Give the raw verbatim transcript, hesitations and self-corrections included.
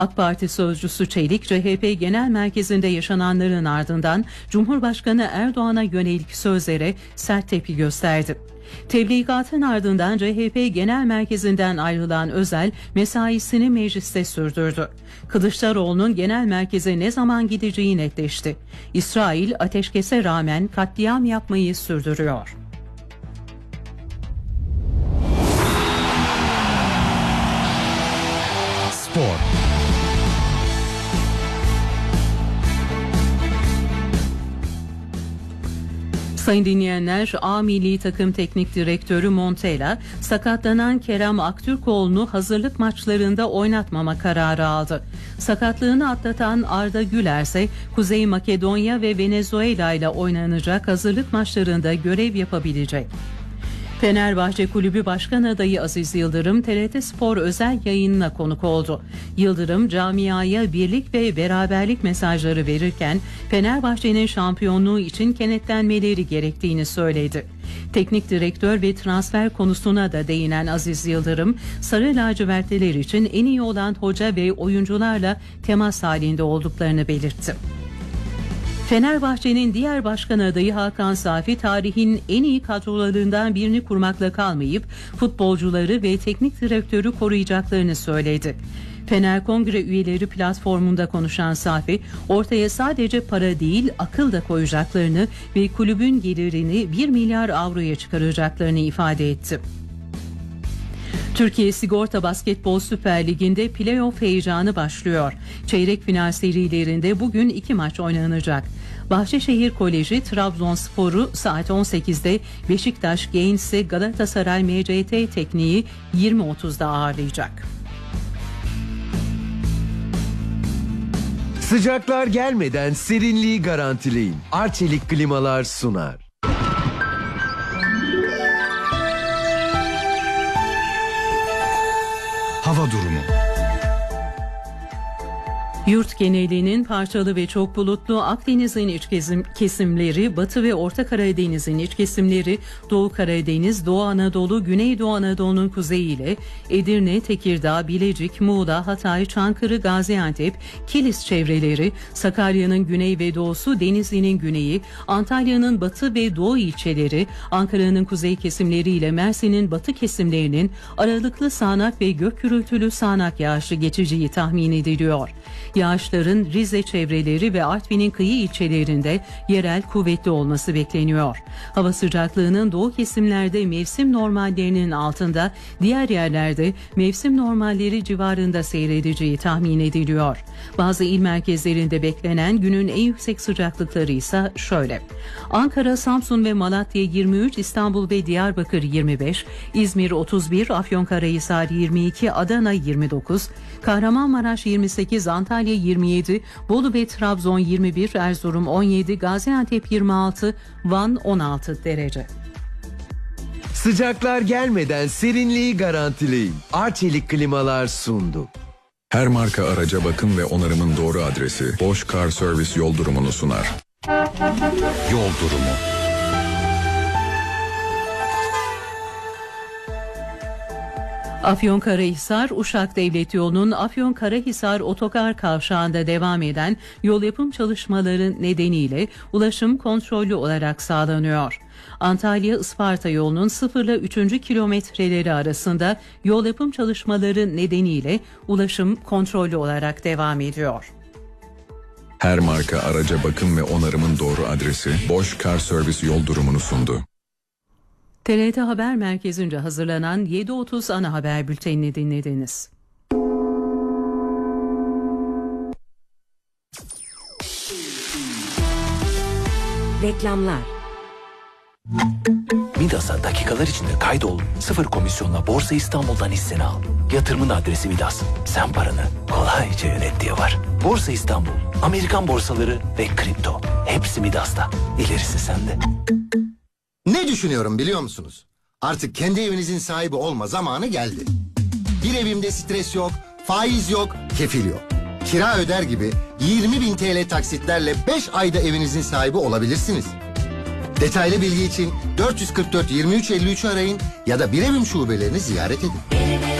AK Parti sözcüsü Çelik, C H P Genel Merkezi'nde yaşananların ardından Cumhurbaşkanı Erdoğan'a yönelik sözlere sert tepki gösterdi. Tebligatın ardından C H P Genel Merkezi'nden ayrılan Özel mesaisini mecliste sürdürdü. Kılıçdaroğlu'nun genel merkeze ne zaman gideceği netleşti. İsrail ateşkese rağmen katliam yapmayı sürdürüyor. Spor. Sayın dinleyenler, A Milli Takım Teknik Direktörü Montella, sakatlanan Kerem Aktürkoğlu'nu hazırlık maçlarında oynatmama kararı aldı. Sakatlığını atlatan Arda Güler ise Kuzey Makedonya ve Venezuela ile oynanacak hazırlık maçlarında görev yapabilecek. Fenerbahçe Kulübü Başkan Adayı Aziz Yıldırım, T R T Spor özel yayınına konuk oldu. Yıldırım, camiaya birlik ve beraberlik mesajları verirken Fenerbahçe'nin şampiyonluğu için kenetlenmeleri gerektiğini söyledi. Teknik direktör ve transfer konusuna da değinen Aziz Yıldırım, Sarı lacivertliler için en iyi olan hoca ve oyuncularla temas halinde olduklarını belirtti. Fenerbahçe'nin diğer başkan adayı Hakan Safi, tarihin en iyi kadrolarından birini kurmakla kalmayıp futbolcuları ve teknik direktörü koruyacaklarını söyledi. Fener Kongre üyeleri platformunda konuşan Safi, ortaya sadece para değil akıl da koyacaklarını ve kulübün gelirini bir milyar avroya çıkaracaklarını ifade etti. Türkiye Sigorta Basketbol Süper Ligi'nde playoff heyecanı başlıyor. Çeyrek final serilerinde bugün iki maç oynanacak. Bahçeşehir Koleji Trabzonspor'u saat on sekizde, Beşiktaş Gaines'i Galatasaray M C T Tekniği yirmi otuzda ağırlayacak. Sıcaklar gelmeden serinliği garantileyin. Arçelik klimalar sunar. Hava durumu. Yurt genelinin parçalı ve çok bulutlu, Akdeniz'in iç kesimleri, Batı ve Orta Karadeniz'in iç kesimleri, Doğu Karadeniz, Doğu Anadolu, Güneydoğu Anadolu'nun kuzeyi ile Edirne, Tekirdağ, Bilecik, Muğla, Hatay, Çankırı, Gaziantep, Kilis çevreleri, Sakarya'nın güney ve doğusu, Denizli'nin güneyi, Antalya'nın batı ve doğu ilçeleri, Ankara'nın kuzey kesimleri ile Mersin'in batı kesimlerinin aralıklı sağanak ve gök gürültülü sağanak yağışı geçeceği tahmin ediliyor. Yağışların Rize çevreleri ve Artvin'in kıyı ilçelerinde yerel kuvvetli olması bekleniyor. Hava sıcaklığının doğu kesimlerde mevsim normallerinin altında, diğer yerlerde mevsim normalleri civarında seyredeceği tahmin ediliyor. Bazı il merkezlerinde beklenen günün en yüksek sıcaklıkları ise şöyle: Ankara, Samsun ve Malatya yirmi üç, İstanbul ve Diyarbakır yirmi beş, İzmir otuz bir, Afyonkarahisar yirmi iki, Adana yirmi dokuz, Kahramanmaraş yirmi sekiz, Antalya yirmi yedi, Bolu ve Trabzon yirmi bir, Erzurum on yedi, Gaziantep yirmi altı, Van on altı derece. Sıcaklar gelmeden serinliği garantileyin. Arçelik klimalar sundu. Her marka araca bakım ve onarımın doğru adresi Bosch Car Service yol durumunu sunar. Yol durumu. Afyonkarahisar Uşak Devlet Yolu'nun Afyonkarahisar Otogar Kavşağı'nda devam eden yol yapım çalışmaları nedeniyle ulaşım kontrollü olarak sağlanıyor. Antalya-Isparta yolunun sıfır ile üçüncü kilometreleri arasında yol yapım çalışmaları nedeniyle ulaşım kontrollü olarak devam ediyor. Her marka araca bakım ve onarımın doğru adresi Bosch Car Service yol durumunu sundu. T R T Haber Merkezi'nce hazırlanan yedi otuz ana haber bültenini dinlediniz. Reklamlar. Midas'a dakikalar içinde kaydol, sıfır komisyonla Borsa İstanbul'dan hisseni al. Yatırımın adresi Midas. Sen paranı kolayca yönet diye var. Borsa İstanbul, Amerikan borsaları ve kripto. Hepsi Midas'ta. İlerisi sende. Ne düşünüyorum biliyor musunuz? Artık kendi evinizin sahibi olma zamanı geldi. Bir evimde stres yok, faiz yok, kefil yok. Kira öder gibi yirmi bin T L taksitlerle beş ayda evinizin sahibi olabilirsiniz. Detaylı bilgi için dört yüz kırk dört yirmi üç elli üç'ü arayın ya da bir evim şubelerini ziyaret edin.